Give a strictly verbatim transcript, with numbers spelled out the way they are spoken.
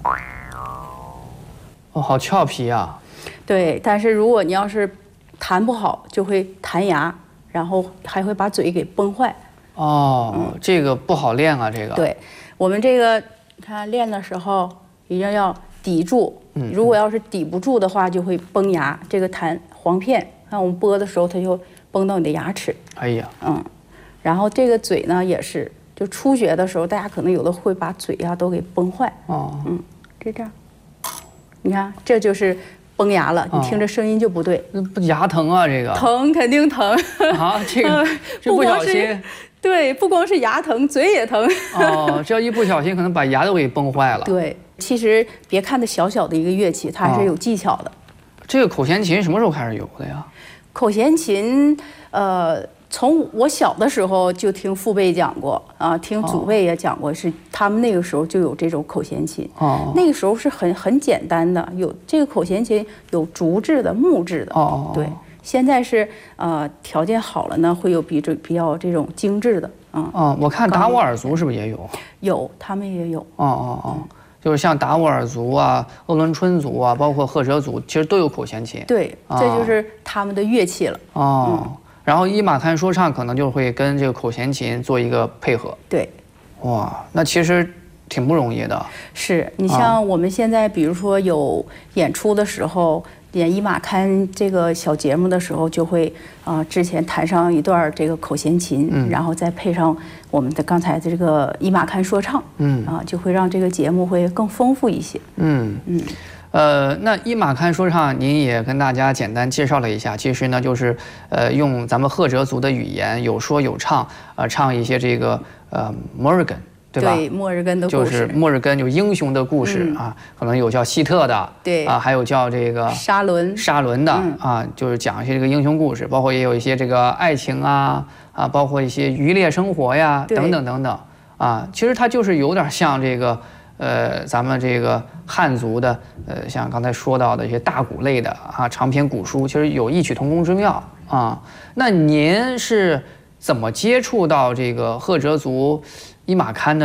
哦，好俏皮啊。 对，但是如果你要是弹不好，就会弹牙，然后还会把嘴给崩坏。 哦，嗯、这个不好练啊，这个。 对，我们这个你看练的时候一定要抵住，嗯、如果要是抵不住的话，就会崩牙。这个弹簧片，看我们拨的时候，它就崩到你的牙齿。 哎呀， 嗯，然后这个嘴呢也是，就初学的时候，大家可能有的会把嘴呀、啊、都给崩坏。哦，嗯，就这样，你看这就是崩牙了，你听着声音就不对。 那、哦、不牙疼啊，这个疼肯定疼啊，这个这不小心。 对，不光是牙疼，嘴也疼。 哦，这要一不小心，可能把牙都给崩坏了。 对，其实别看它小小的一个乐器，它还是有技巧的。 哦、这个口弦琴什么时候开始有的呀？ 口弦琴，呃，从我小的时候就听父辈讲过啊，听祖辈也讲过，是他们那个时候就有这种口弦琴。哦，那个时候是很很简单的，有这个口弦琴有竹制的、木质的。哦，对。现在是呃条件好了呢，会有比这比较这种精致的，嗯。 哦，我看达斡尔族是不是也有？ 有，他们也有。 哦哦哦，就是像达斡尔族啊、鄂伦春族啊，包括赫哲族，其实都有口弦琴。 对，这就是他们的乐器了。 哦，嗯、然后伊玛堪说唱可能就会跟这个口弦琴做一个配合。 对。 哇，那其实挺不容易的。 是你像我们现在，比如说有演出的时候。演伊玛堪这个小节目的时候，就会啊、呃，之前弹上一段这个口弦琴，嗯、然后再配上我们的刚才的这个伊玛堪说唱，嗯啊，就会让这个节目会更丰富一些。嗯嗯，呃，那伊玛堪说唱您也跟大家简单介绍了一下，其实呢就是呃用咱们赫哲族的语言有说有唱，呃唱一些这个呃摩尔根。对吧？ 对，莫日根的故事就是莫日根，就英雄的故事、嗯、啊，可能有叫希特的， 对啊，还有叫这个沙伦沙伦的、嗯、啊，就是讲一些这个英雄故事，包括也有一些这个爱情啊啊，包括一些渔猎生活呀等等等等啊，其实它就是有点像这个呃咱们这个汉族的呃，像刚才说到的一些大鼓类的啊长篇古书，其实有异曲同工之妙啊。那您是怎么接触到这个赫哲族伊玛堪的？